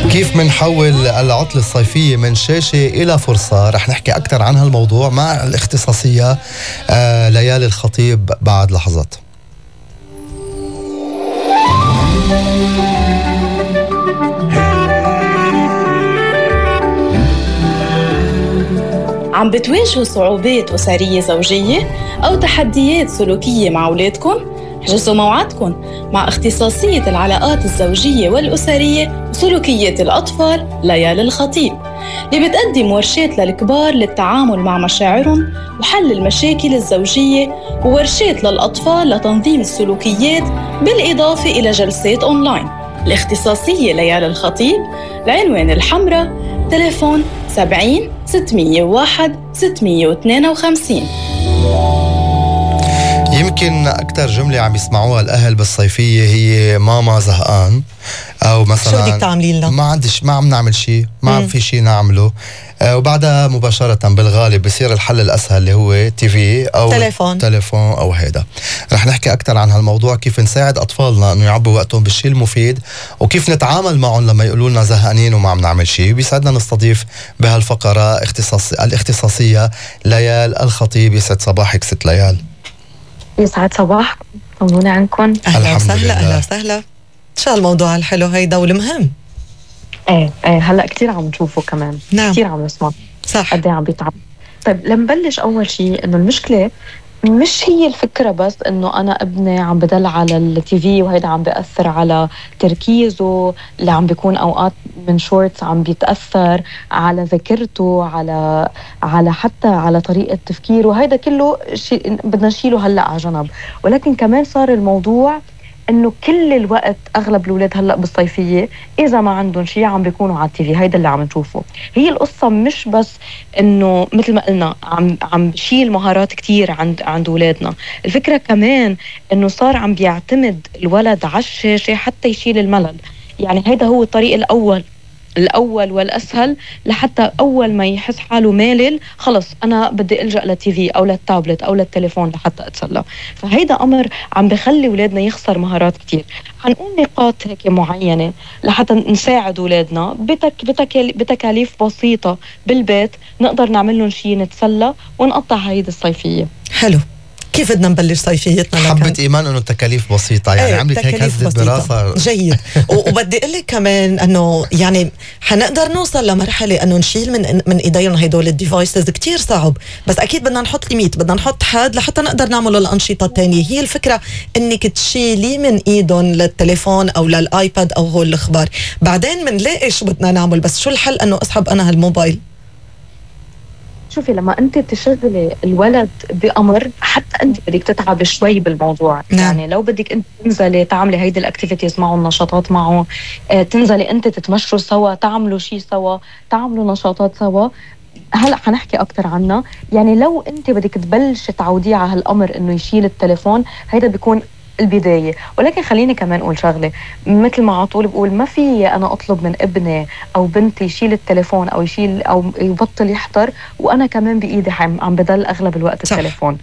كيف منحول العطلة الصيفية من شاشة إلى فرصة؟ رح نحكي أكثر عن هالموضوع مع الاختصاصية ليالي الخطيب بعد لحظات. عم بتواجهوا صعوبات أسرية زوجية أو تحديات سلوكية مع أولادكم؟ حجزوا موعدكم مع اختصاصية العلاقات الزوجية والأسرية وسلوكية الأطفال ليالي الخطيب، اللي بتقدم ورشات للكبار للتعامل مع مشاعرهم وحل المشاكل الزوجية، وورشات للأطفال لتنظيم السلوكيات، بالإضافة إلى جلسات أونلاين. الاختصاصية ليالي الخطيب، العنوان الحمراء، تليفون 70 601 652. يمكن أكتر جملة عم يسمعوها الأهل بالصيفية هي ماما زهقان، أو مثلا شو بدك تعملي لنا؟ ما عم نعمل شيء، ما عم في شيء نعمله. وبعدها مباشرة بالغالب بصير الحل الأسهل اللي هو تي في أو تليفون أو هيدا. رح نحكي أكتر عن هالموضوع، كيف نساعد أطفالنا أنه يعبوا وقتهم بالشيء المفيد، وكيف نتعامل معهم لما يقولوا لنا زهقانين وما عم نعمل شيء. بيسعدنا نستضيف بهالفقرة الاختصاصية ليال الخطيب. يسعد صباحك ست ليال. يسعد صباحكم، طمنوني عنكم. أهلا وسهلا. أهلا وسهلا. شو الموضوع الحلو هيدا والمهم؟ ايه هلا كتير عم نشوفه كمان. نعم. كتير عم نسمع صح قد ايه عم بيتعب. طيب لنبلش اول شيء انه المشكله مش هي الفكره بس انه انا ابني عم بدل على التي في وهيدا عم بياثر على تركيزه، اللي عم بيكون اوقات من شورتس عم بيتاثر على ذاكرته، على حتى على طريقه تفكيره. وهيدا كله شيء بدنا نشيله هلا على جنب. ولكن كمان صار الموضوع انه كل الوقت اغلب الاولاد هلا بالصيفيه اذا ما عندهم شيء عم بيكونوا على التي في. هيدا اللي عم نشوفه. هي القصه مش بس انه مثل ما قلنا عم بشيل مهارات كتير عند اولادنا. الفكره كمان انه صار عم بيعتمد الولد على الشاشه حتى يشيل الملل. يعني هيدا هو الطريق الأول والأسهل، لحتى أول ما يحس حاله مالل خلص أنا بدي ألجأ للتي في أو للتابلت أو للتليفون لحتى أتسلى. فهيدا أمر عم بخلي أولادنا يخسر مهارات كتير. حنقول نقاط هيك معينة لحتى نساعد أولادنا بتكاليف بسيطة بالبيت، نقدر نعمل لهم شيء نتسلى ونقطع هيدا الصيفية. حلو. كيف بدنا نبلش صيفيتنا؟ حبت إيمان أنه التكاليف بسيطة، يعني عملت هيك هزت براسها. جيد. وبدي أقول لك كمان أنه يعني حنقدر نوصل لمرحلة أنه نشيل من إيدينا هيدول الديفايسز كتير صعب، بس أكيد بدنا نحط ليميت، بدنا نحط حد لحتى نقدر نعمل الأنشطة التانية. هي الفكرة أنك تشيلي من إيدهم للتليفون أو للآيباد أو هو الأخبار، بعدين منلاقي شو بدنا نعمل. بس شو الحل؟ أنه أسحب أنا هالموبايل. شوفي لما انت تشغلي الولد بأمر حتى انت بدك تتعب شوي بالموضوع. نعم. يعني لو بدك انت تنزلي تعملي هيدي الاكتيفيتيز معه، النشاطات معه، تنزلي انت تتمشوا سوا، تعملوا شيء سوا، تعملوا نشاطات سوا، هلا حنحكي اكثر عنها. يعني لو انت بدك تبلش تعوديه على هالامر انه يشيل التليفون، هيدا بيكون البداية. ولكن خليني كمان أقول شغلة، مثل ما على طول بقول ما في أنا أطلب من ابني أو بنتي يشيل التليفون أو يشيل أو يبطل يحضر وأنا كمان بإيدي عم بدل أغلب الوقت صح. التليفون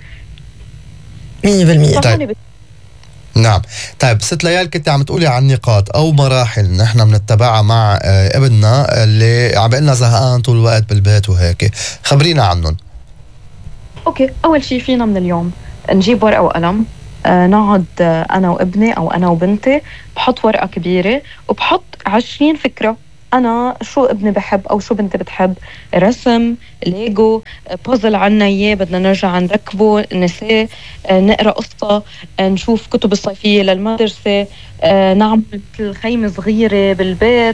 100%. طيب. نعم. طيب ست ليال، كنت عم تقولي عن نقاط أو مراحل نحن بنتبعها مع ابننا اللي عم بقلنا زهقان طول الوقت بالبيت وهيك، خبرينا عنهم. أوكي، أول شيء فينا من اليوم نجيب ورقة وقلم، نقعد أنا وابني أو أنا وبنتي، بحط ورقة كبيرة وبحط 20 فكرة أنا شو ابني بحب أو شو بنتي بتحب. رسم، ليجو، بوزل عنا إياه بدنا نرجع نركبه، نساه، نقرأ قصة، نشوف كتب الصيفية للمدرسة، نعمل مثل خيمة صغيرة بالبيت،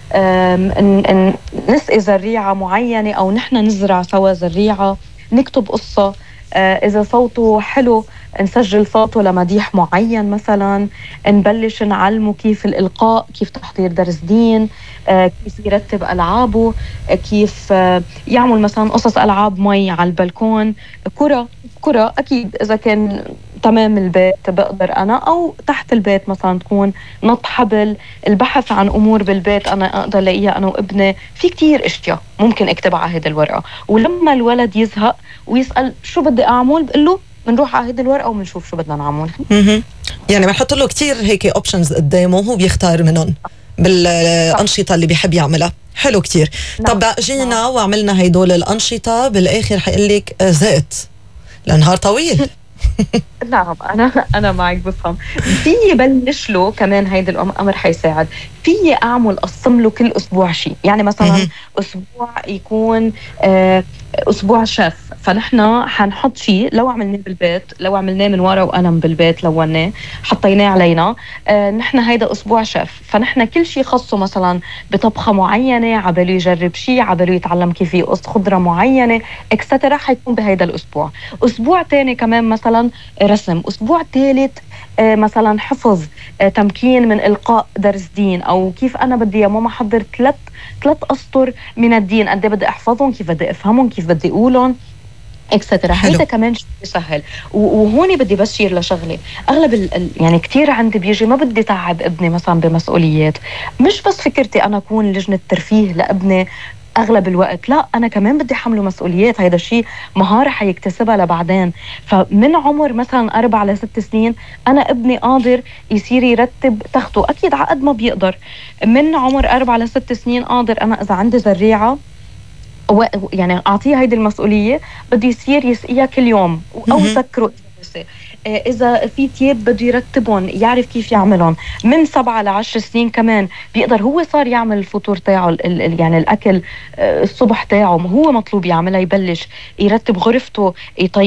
نسقي زريعة معينة أو نحن نزرع سوا زريعة، نكتب قصة. إذا صوته حلو نسجل صوته لمديح معين مثلا، نبلش نعلمه كيف الإلقاء، كيف تحضير درس دين، كيف يرتب ألعابه، كيف يعمل مثلا قصص ألعاب مي على البلكون، كرة أكيد إذا كان تمام البيت بقدر أنا، أو تحت البيت مثلا تكون نط حبل، البحث عن أمور بالبيت أنا أقدر لاقيها أنا وابني. في كتير أشياء ممكن أكتب على هيدا الورقة. ولما الولد يزهق ويسأل شو بدي أعمل، بقول له بنروح على هيدي الورقة وبنشوف شو بدنا نعمل. يعني بنحط له كتير هيك اوبشنز قدامه وهو بيختار منهم. بالأنشطة اللي بيحب يعملها. حلو كتير. طب جينا وعملنا هيدول الأنشطة، بالآخر حيقلك زهقت لنهار طويل. نعم، أنا معك بفهم. في بلش له كمان هيدا الأمر حيساعد. في أعمل أقسم له كل أسبوع شيء، يعني مثلا أسبوع يكون أسبوع شيف، فنحن حنحط شيء لو عملناه بالبيت، لو عملناه من ورا وقلم بالبيت لوناه حطيناه علينا، نحن هيدا أسبوع شيف، فنحن كل شيء خاصه مثلا بطبخة معينة، عبالو يجرب شيء، عبالو يتعلم كيف يقص خضرة معينة اكسترا، حيكون بهيدا الأسبوع. أسبوع تاني كمان مثلا رسم، أسبوع ثالث مثلا حفظ، تمكين من إلقاء درس دين، أو كيف أنا بدي يا ماما حضر ثلاث أسطر من الدين، قد بدي أحفظهم، كيف بدي أفهمهم، كيف بدي أقولهم اكسترا. هيدا كمان شيء سهل. وهون بدي بشير لشغله، اغلب يعني كتير عندي بيجي ما بدي تعب ابني مثلا بمسؤوليات، مش بس فكرتي انا اكون لجنه ترفيه لابني اغلب الوقت، لا انا كمان بدي حمله مسؤوليات. هيدا الشيء مهاره حيكتسبها لبعدين. فمن عمر مثلا 4 ل6 سنين انا ابني قادر يصير يرتب تخته، اكيد عقد ما بيقدر. من عمر 4 ل6 سنين قادر انا اذا عندي زريعه يعني أعطيه هيدي المسؤولية، بده يصير يسقيها كل يوم أو ذكره إذا في تياب بده يرتبهم، يعرف كيف يعملهم. من 7 ل 10 سنين كمان بيقدر هو صار يعمل الفطور تاعه، يعني الأكل الصبح تاعه هو مطلوب يعملها، يبلش يرتب غرفته،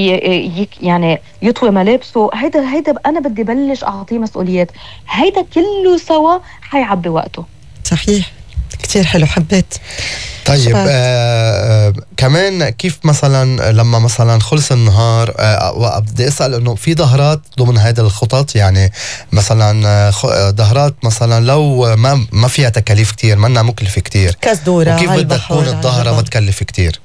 يعني يطوي ملابسه. هيدا أنا بدي بلش أعطيه مسؤوليات. هيدا كله سوا حيعبي وقته. صحيح، كتير حلو، حبيت. طيب كمان كيف مثلا لما مثلا خلص النهار بدي اسال انه في ظهرات ضمن هذه الخطط، يعني مثلا ظهرات مثلا لو ما فيها تكاليف كتير، منها مكلفه كتير، كزدوره وكيف بدها تكون الظهره ما تكلف كتير؟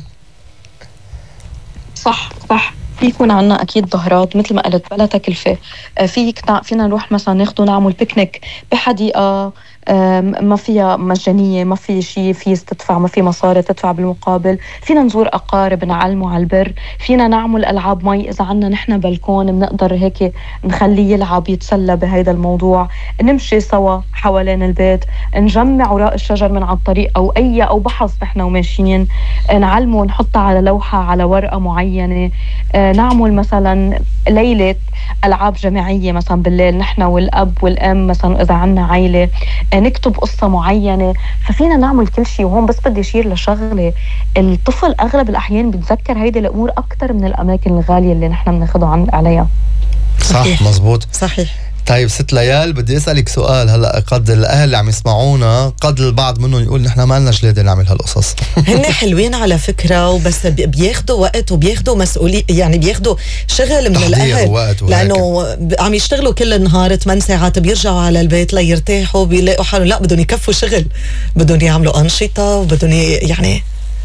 صح في يكون عنا اكيد ظهرات مثل ما قلت بلا تكلفه. فينا نروح مثلا ناخده نعمل بيكنيك بحديقه ما فيها مجانية، ما في شيء فيز تدفع، ما في مصاري تدفع بالمقابل. فينا نزور أقارب، نعلمه على البر. فينا نعمل ألعاب مي، إذا عنا نحن بلكون بنقدر هيك نخليه يلعب يتسلى بهيدا الموضوع. نمشي سوا حوالين البيت، نجمع وراء الشجر من على الطريق أو بحص نحن وماشيين، نعلمه نحطها على لوحة على ورقة معينة. نعمل مثلا ليلة ألعاب جماعية مثلا بالليل نحن والأب والأم، مثلا إذا عنا عائلة نكتب قصة معينة. ففينا نعمل كل شيء. وهون بس بدي أشير لشغلة، الطفل أغلب الأحيان بيتذكر هيدي الأمور أكتر من الأماكن الغالية اللي نحن بناخده عليها. صح، مزبوط، صحيح. طيب ست ليال، بدي أسألك سؤال. هلأ قد الأهل اللي عم يسمعونا قد البعض منهم يقول نحن ما لنا جلادة نعمل هالقصص. هن حلوين على فكرة، وبس بياخدوا وقت وبياخدوا مسؤولية، يعني بياخدوا شغل من الأهل، لأنه عم يشتغلوا كل النهار 8 ساعات، بيرجعوا على البيت ليرتاحوا، بيلاقوا حالهم لا بدهم يكفوا شغل، بدهم يعملوا أنشطة، وبدهم يعني.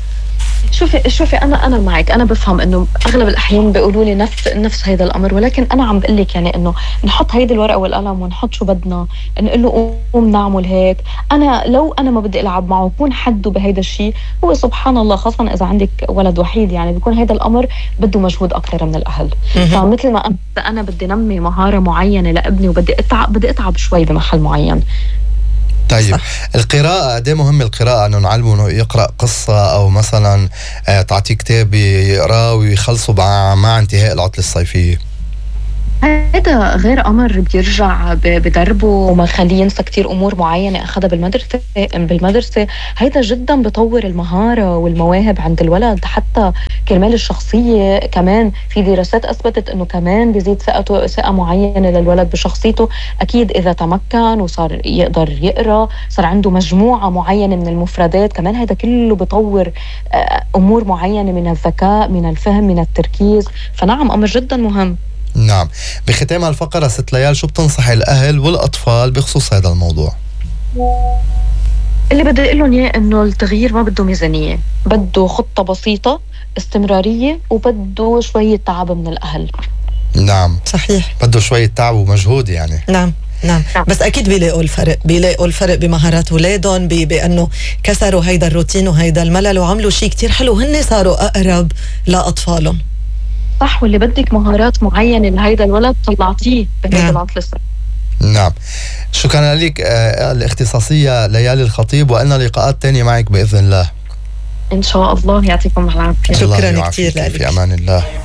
شوفي انا معك، انا بفهم انه اغلب الاحيان بيقولوا لي نفس هذا الامر، ولكن انا عم بقول لك يعني انه نحط هيدي الورقه والقلم ونحط شو بدنا، نقول له قوم نعمل هيك. لو انا ما بدي العب معه وكون حده بهيدا الشيء، هو سبحان الله خاصه اذا عندك ولد وحيد، يعني بيكون هيدا الامر بده مجهود اكثر من الاهل. فمثل ما انا بدي نمي مهاره معينه لابني وبدي اتعب شوي بمحل معين. طيب صح. القراءة قد ايه مهم القراءة، انه نعلمه انه يقرأ قصة، او مثلا تعطيه كتاب يقرأه ويخلصه مع انتهاء العطلة الصيفية؟ هذا غير أمر بيرجع بدربه وما خليه ينسى كتير أمور معينة أخذها بالمدرسة. هذا جدا بطور المهارة والمواهب عند الولد، حتى كرمال الشخصية. كمان في دراسات أثبتت أنه كمان بيزيد ثقة معينة للولد بشخصيته. أكيد إذا تمكن وصار يقدر يقرأ، صار عنده مجموعة معينة من المفردات، كمان هذا كله بطور أمور معينة من الذكاء، من الفهم، من التركيز. فنعم أمر جدا مهم. نعم. بختام الفقرة ست ليال، شو بتنصح الأهل والأطفال بخصوص هذا الموضوع؟ اللي بدي أقول لهم إياه إنه التغيير ما بده ميزانية، بده خطة بسيطة، استمرارية، وبده شوية تعب من الأهل. نعم صحيح، بده شوية تعب ومجهود يعني. نعم. بس أكيد بيلاقوا الفرق بمهارات أولادهم، بأنه كسروا هيدا الروتين وهيدا الملل وعملوا شيء كتير حلو، هن صاروا أقرب لأطفالهم. صح، واللي بدك مهارات معينة لهيدا الولد طلعتيه بهيدا العطلة. نعم، شكرا لك الاختصاصية ليالي الخطيب، وأن لقاءات تانية معك بإذن الله إن شاء الله. يعطيكم العافية. شكرا كثير لك. في أمان الله.